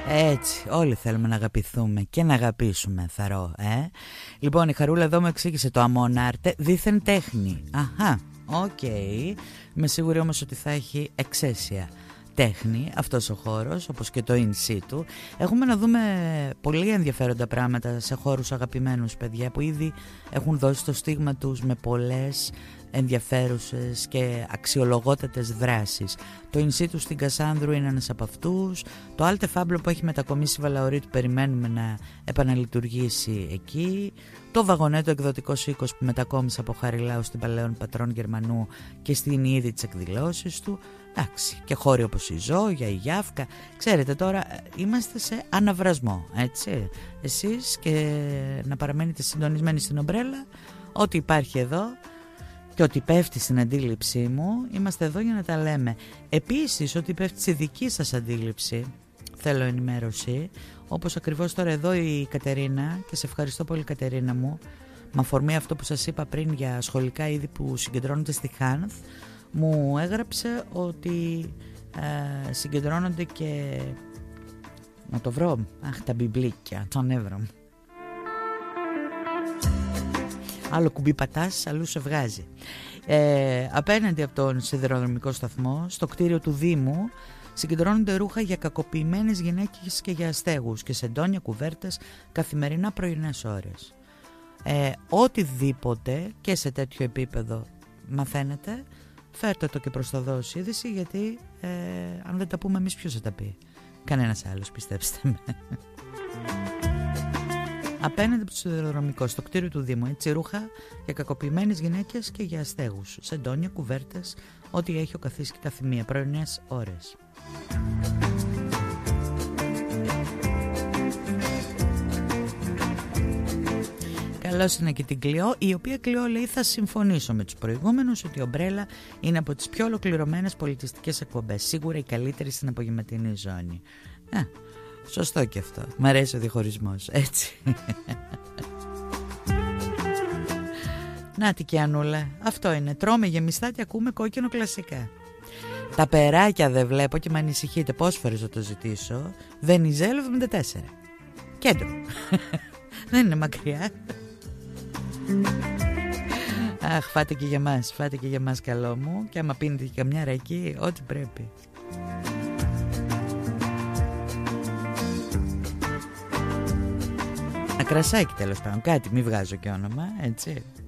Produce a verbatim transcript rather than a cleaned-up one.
Έτσι, όλοι θέλουμε να αγαπηθούμε και να αγαπήσουμε, θαρώ, ε. Λοιπόν, η Χαρούλα εδώ μου εξήγησε το αμονάρτε δίθεν τέχνη. Αχα, οκ. Okay. Είμαι σίγουρη όμως ότι θα έχει εξαίσια τέχνη αυτός ο χώρος, όπως και το in situ. Έχουμε να δούμε πολύ ενδιαφέροντα πράγματα σε χώρους αγαπημένους, παιδιά, που ήδη έχουν δώσει το στίγμα τους με πολλές ενδιαφέρουσες και αξιολογότατες δράσεις. Το in situ στην Κασάνδρου είναι ένας από αυτούς. Το Alte Fablo που έχει μετακομίσει Βαλαωρίτου περιμένουμε να επαναλειτουργήσει εκεί. Το Βαγονέτο εκδοτικός οίκος που μετακόμισε από Χαριλάου στην Παλαιών Πατρών Γερμανού και στην ήδη τις εκδηλώσεις του. Εντάξει, και χώροι όπως η Ζώγια, η Γιάφκα. Ξέρετε, τώρα είμαστε σε αναβρασμό, έτσι. Εσείς και να παραμένετε συντονισμένοι στην ομπρέλα. Ό,τι υπάρχει εδώ και ότι πέφτει στην αντίληψή μου, είμαστε εδώ για να τα λέμε. Επίσης, ότι πέφτει στη δική σας αντίληψη, θέλω ενημέρωση. Όπως ακριβώς τώρα εδώ η Κατερίνα, και σε ευχαριστώ πολύ Κατερίνα μου, με αφορμή αυτό που σας είπα πριν για σχολικά είδη που συγκεντρώνονται στη Χάνθ, μου έγραψε ότι ε, συγκεντρώνονται και... Να το βρω. Αχ, τα μπιμπλίκια, τον έβρω. Άλλο κουμπί πατάς, αλλού σε βγάζει. Ε, απέναντι από τον σιδηροδρομικό σταθμό, στο κτίριο του Δήμου, συγκεντρώνονται ρούχα για κακοποιημένες γυναίκες και για αστέγους και σεντόνια, κουβέρτες, καθημερινά πρωινές ώρες. Ε, οτιδήποτε και σε τέτοιο επίπεδο μαθαίνετε, φέρτε το και προς το δώσει είδηση, γιατί ε, αν δεν τα πούμε εμείς ποιος θα τα πει? Κανένας άλλος, πιστέψτε με. Απέναντι από το σιδηροδρομικό, στο κτίριο του Δήμου, έτσι, ρούχα για κακοποιημένες γυναίκες και για αστέγους, σεντόνια, κουβέρτες, ό,τι έχει ο καθής και καθημεία, πρωινές ώρες. Καλώς είναι και την Κλειό, η οποία Κλειό λέει: θα συμφωνήσω με τους προηγούμενους ότι η Ομπρέλα είναι από τις πιο ολοκληρωμένες πολιτιστικές εκπομπές. Σίγουρα η καλύτερη στην απογευματινή ζώνη. Α, σωστό και αυτό. Μ' αρέσει ο διχωρισμός, έτσι. Νάτι και Ανούλα, αυτό είναι. Τρώμε γεμιστά και ακούμε κόκκινο κλασικά. Τα περάκια δεν βλέπω και με ανησυχείτε. Πόσες φορές θα το ζητήσω? Βενιζέλο εβδομήντα τέσσερα. Κέντρο. Δεν είναι μακριά. Αχ, φάτε και για μας, φάτε και για μας, καλό μου. Και άμα πίνετε και καμιά ρακή, ό,τι πρέπει. Ένα κρασάκι τέλος πάντων, κάτι, μη βγάζω και όνομα, έτσι.